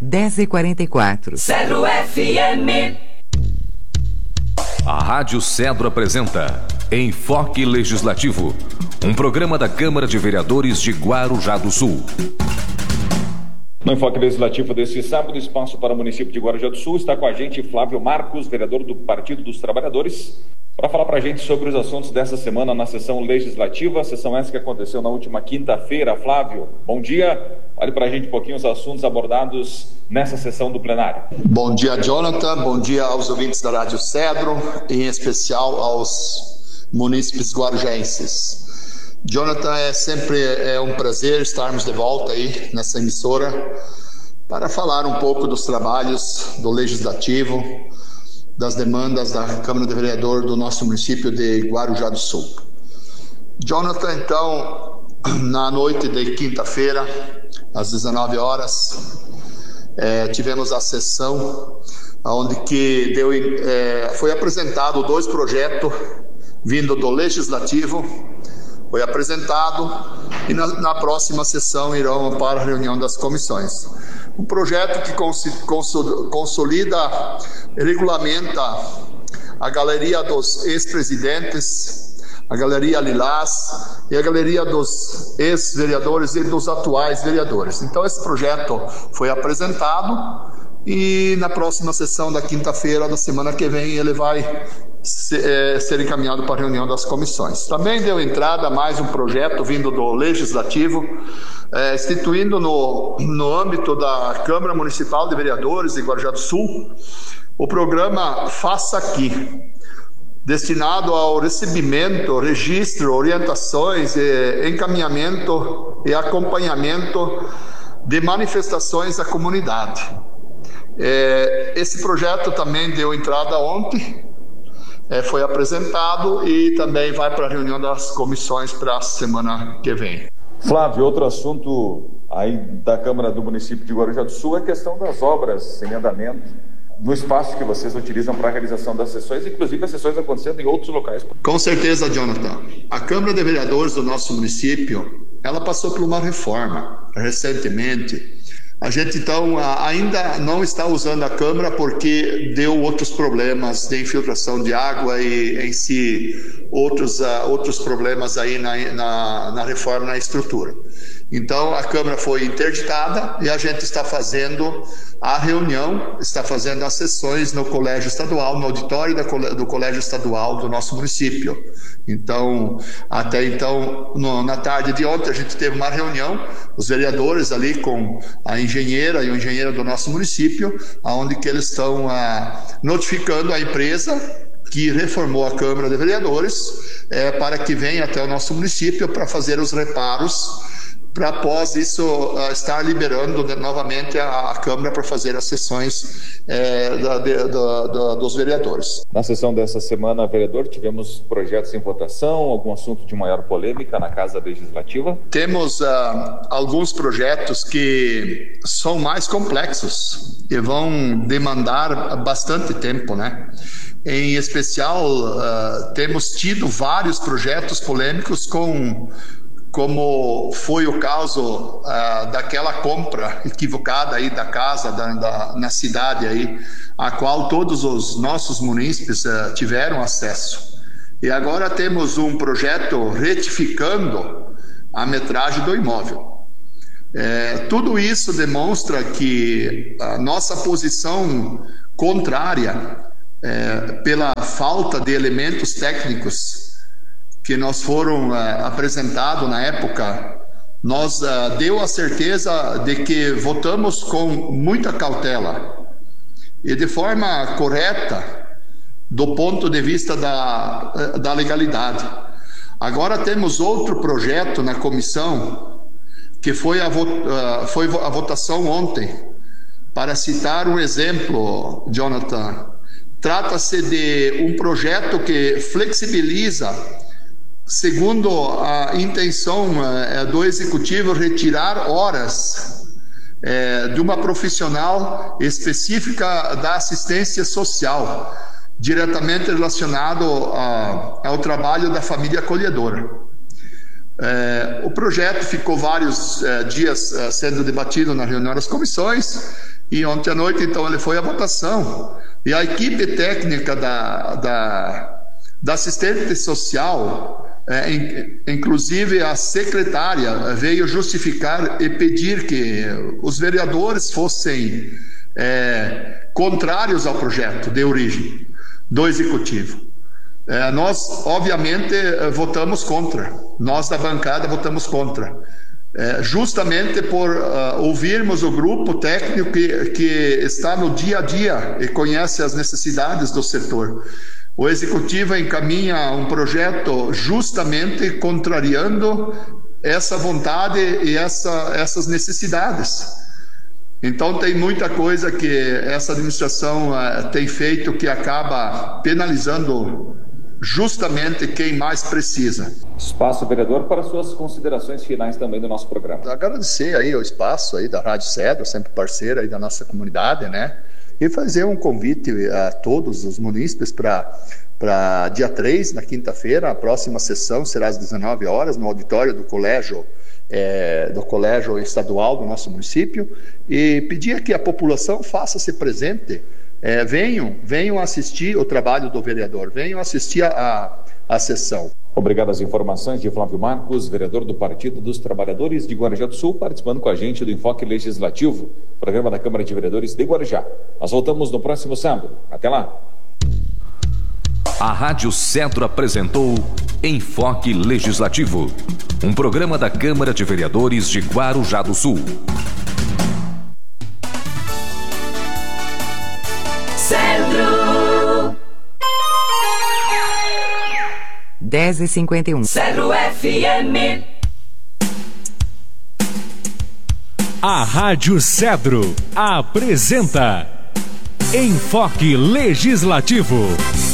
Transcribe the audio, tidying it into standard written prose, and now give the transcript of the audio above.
10h44. Cedro FM. A Rádio Cedro apresenta Enfoque Legislativo, um programa da Câmara de Vereadores de Guarujá do Sul. No Enfoque Legislativo deste sábado, espaço para o município de Guarujá do Sul, está com a gente Flávio Marcos, vereador do Partido dos Trabalhadores, para falar para a gente sobre os assuntos dessa semana na sessão legislativa, a sessão essa que aconteceu na última quinta-feira. Flávio, bom dia, fale para a gente um pouquinho os assuntos abordados nessa sessão do plenário. Bom dia, Jonathan, bom dia aos ouvintes da Rádio Cedro, em especial aos munícipes guarujenses. Jonathan, sempre um prazer estarmos de volta aí nessa emissora para falar um pouco dos trabalhos do Legislativo, das demandas da Câmara de Vereadores do nosso município de Guarujá do Sul. Jonathan, então, na noite de quinta-feira, às 19 horas, tivemos a sessão onde foi apresentado 2 projetos vindo do Legislativo. Foi apresentado e na próxima sessão irão para a reunião das comissões. Um projeto que consolida, regulamenta a galeria dos ex-presidentes, a galeria Lilás e a galeria dos ex-vereadores e dos atuais vereadores. Então esse projeto foi apresentado e na próxima sessão da quinta-feira da semana que vem ele vai ser encaminhado para a reunião das comissões. Também deu entrada mais um projeto vindo do Legislativo, instituindo no âmbito da Câmara Municipal de Vereadores de Guarujá do Sul o programa Faça Aqui, destinado ao recebimento, registro, orientações, encaminhamento e acompanhamento de manifestações da comunidade. Esse projeto também deu entrada ontem, foi apresentado e também vai para a reunião das comissões para a semana que vem. Flávio, outro assunto aí da Câmara do município de Guarujá do Sul é a questão das obras em andamento no espaço que vocês utilizam para a realização das sessões, inclusive as sessões acontecendo em outros locais. Com certeza, Jonathan. A Câmara de Vereadores do nosso município, ela passou por uma reforma recentemente. A gente, então, ainda não está usando a Câmara porque deu outros problemas de infiltração de água e, em si, outros problemas aí na reforma, na estrutura. Então, a Câmara foi interditada e a gente está fazendo a reunião, está fazendo as sessões no Colégio Estadual, no auditório do Colégio Estadual do nosso município. Então, até então, na tarde de ontem, a gente teve uma reunião, os vereadores ali com a engenheira e o engenheiro do nosso município, onde que eles estão notificando a empresa que reformou a Câmara de Vereadores para que venha até o nosso município para fazer os reparos, para após isso estar liberando novamente a Câmara para fazer as sessões dos vereadores. Na sessão dessa semana, vereador, tivemos projetos em votação, algum assunto de maior polêmica na Casa Legislativa? Temos alguns projetos que são mais complexos e vão demandar bastante tempo, né? Em especial, temos tido vários projetos polêmicos como foi o caso daquela compra equivocada aí da casa na cidade aí, a qual todos os nossos munícipes tiveram acesso. E agora temos um projeto retificando a metragem do imóvel. Tudo isso demonstra que a nossa posição contrária, pela falta de elementos técnicos que nos foram apresentados na época, nós deu a certeza de que votamos com muita cautela e de forma correta do ponto de vista da legalidade. Agora temos outro projeto na comissão que foi a votação ontem. Para citar um exemplo, Jonathan, trata-se de um projeto que flexibiliza, segundo a intenção do Executivo, retirar horas de uma profissional específica da assistência social, diretamente relacionado ao trabalho da família acolhedora. O projeto ficou vários dias sendo debatido na reunião das comissões E ontem à noite, então, ele foi à votação. E a equipe técnica da assistente social, inclusive a secretária, veio justificar e pedir que os vereadores fossem contrários ao projeto de origem do Executivo. Nós, obviamente, votamos contra. Nós, da bancada, votamos contra. Justamente por ouvirmos o grupo técnico que está no dia a dia e conhece as necessidades do setor. O Executivo encaminha um projeto justamente contrariando essa vontade e essas necessidades. Então tem muita coisa que essa administração tem feito que acaba penalizando justamente quem mais precisa. Espaço, vereador, para suas considerações finais também do nosso programa. Agradecer aí o espaço aí da Rádio Cedro, sempre parceira aí da nossa comunidade, né? E fazer um convite a todos os munícipes para dia 3, na quinta-feira. A próxima sessão será às 19 horas no auditório do Colégio Estadual do nosso município, e pedir que a população faça-se presente, venham assistir o trabalho do vereador, venham assistir a sessão. Obrigado às informações de Flávio Marcos, vereador do Partido dos Trabalhadores de Guarujá do Sul, participando com a gente do Enfoque Legislativo, programa da Câmara de Vereadores de Guarujá. Nós voltamos no próximo sábado. Até lá. A Rádio Cedro apresentou Enfoque Legislativo, um programa da Câmara de Vereadores de Guarujá do Sul. Cedro 10h51. Cedro FM. A Rádio Cedro apresenta Enfoque Legislativo.